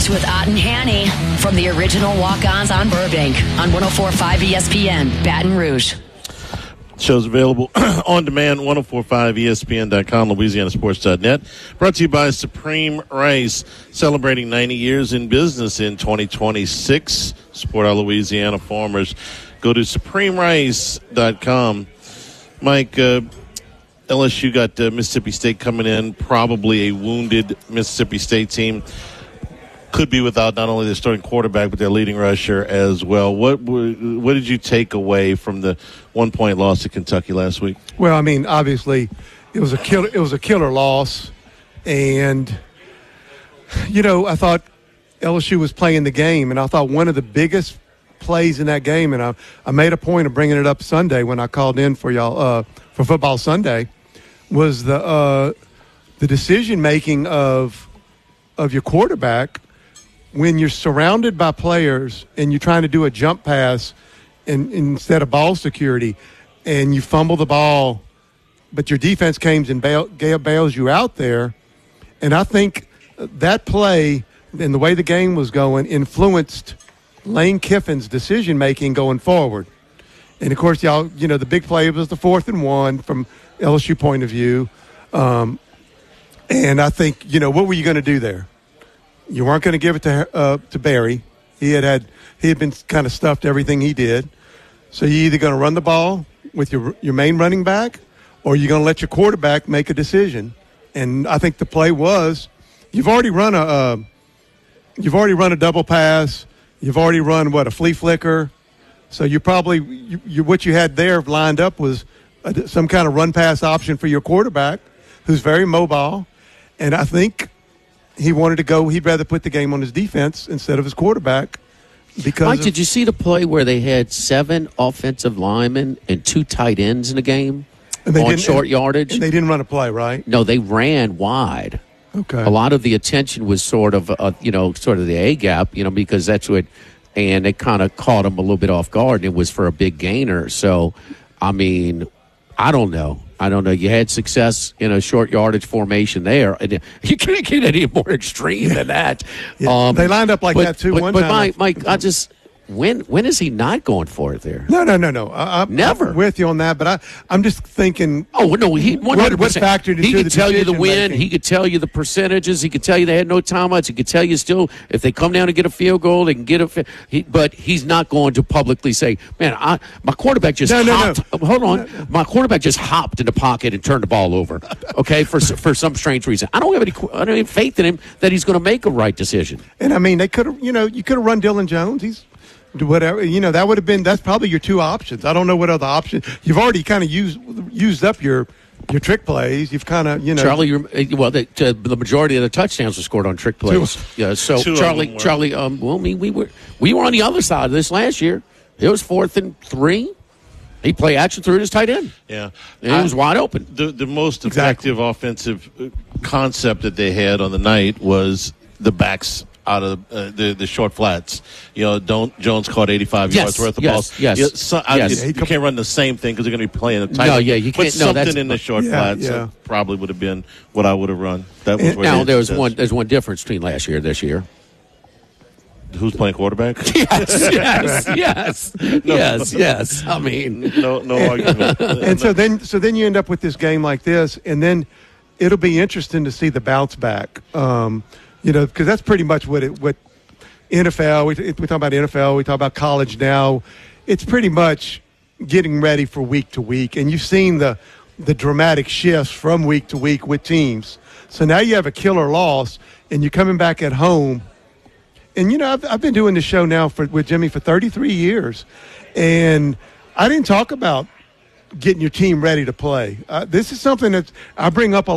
Sports with Ott and Hanny from the original Walk-Ons on Burbank on 104.5 ESPN, Baton Rouge. Show's available on demand, 1045ESPN.com, LouisianaSports.net. Brought to you by Supreme Rice, celebrating 90 years in business in 2026. Support our Louisiana farmers. Go to SupremeRice.com. Mike, LSU got Mississippi State coming in, probably a wounded Mississippi State team. Could be without not only their starting quarterback, but their leading rusher as well. What did you take away from the 1-point loss to Kentucky last week? Well, I mean, obviously, it was a killer loss, and I thought LSU was playing the game, and I thought one of the biggest plays in that game, and I made a point of bringing it up Sunday when I called in for y'all for Football Sunday, was the decision making of your quarterback. When you're surrounded by players and you're trying to do a jump pass instead of ball security and you fumble the ball, but your defense comes and bails you out there, and I think that play and the way the game was going influenced Lane Kiffin's decision-making going forward. And, of course, y'all, the big play was the 4th and 1 from LSU point of view. And I think, what were you going to do there? You weren't going to give it to Barry. He had been kind of stuffed everything he did. So you're either going to run the ball with your main running back, or you're going to let your quarterback make a decision. And I think the play was you've already run a double pass. You've already run a flea flicker. So you probably what you had there lined up was some kind of run pass option for your quarterback, who's very mobile, and I think he wanted to go. He'd rather put the game on his defense instead of his quarterback. Because Mike, did you see the play where they had 7 offensive linemen and 2 tight ends in the game on short yardage? And they didn't run a play, right? No, they ran wide. Okay. A lot of the attention was sort of the A gap, because that's what, and it kind of caught him a little bit off guard, and it was for a big gainer. So, I mean, I don't know. You had success in a short yardage formation there. And you can't get any more extreme than that. Yeah. They lined up like that, too, one time. But, Mike, when is he not going for it there? No. Never. I'm with you on that, but I'm just thinking. Oh, no, he 100%. What factored into he could the tell you the win. making. He could tell you the percentages. He could tell you they had no timeouts. He could tell you still if they come down and get a field goal, they can get but he's not going to publicly say, man, my quarterback just hopped. No. Hold on. My quarterback just hopped in the pocket and turned the ball over, okay, for some strange reason. I don't have any faith in him that he's going to make a right decision. And, I mean, they could have, you could have run Dylan Jones. He's whatever, that would have been, that's probably your 2 options. I don't know what other options. You've already kind of used up your trick plays. You've kind of, Charlie, the majority of the touchdowns were scored on trick plays. Yeah, so Charlie, we were on the other side of this last year. It was 4th and 3. He play action through his tight end. Yeah. And he was wide open. The most effective offensive concept that they had on the night was the backs out of the short flats. Jones caught 85 yards worth of balls. Yes. You can't run the same thing because they're going to be playing a tight end. You can't. But something in the short flats probably would have been what I would have run. That was now there's one difference between last year and this year. Who's playing quarterback? Yes. I mean, no argument. And so then you end up with this game like this, and then it'll be interesting to see the bounce back. Because that's pretty much what NFL. We talk about NFL. We talk about college now. It's pretty much getting ready for week to week, and you've seen the dramatic shifts from week to week with teams. So now you have a killer loss, and you're coming back at home. And I've been doing this show now with Jimmy for 33 years, and I didn't talk about getting your team ready to play. This is something that I bring up a